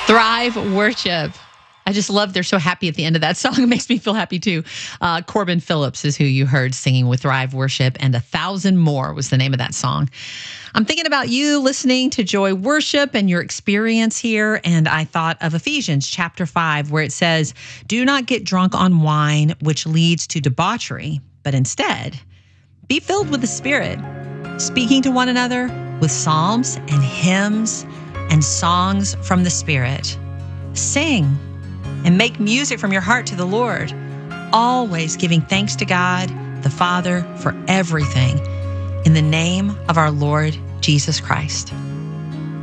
Thrive Worship. I just love they're so happy at the end of that song. It makes me feel happy too. Corbin Phillips is who you heard singing with Thrive Worship, and 1,000 More was the name of that song. I'm thinking about you listening to Joy Worship and your experience here, and I thought of Ephesians chapter 5, where it says, "Do not get drunk on wine, which leads to debauchery, but instead be filled with the Spirit, speaking to one another with psalms and hymns and songs from the Spirit. Sing and make music from your heart to the Lord, always giving thanks to God, the Father, for everything, in the name of our Lord Jesus Christ."